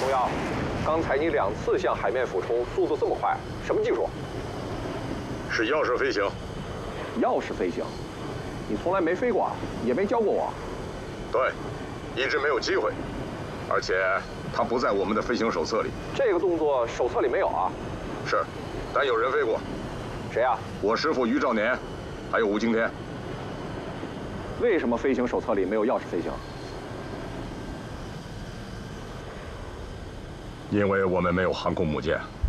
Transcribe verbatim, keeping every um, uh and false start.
东耀，刚才你两次向海面俯冲，速度这么快，什么技术？ 是钥匙飞行。 钥匙飞行？你从来没飞过啊，也没教过我。 对，一直没有机会，而且它不在我们的飞行手册里。 这个动作手册里没有啊？ 是，但有人飞过。 谁啊？ 我师傅于兆年，还有吴惊天。 为什么飞行手册里没有钥匙飞行？ 因为我们没有航空母舰。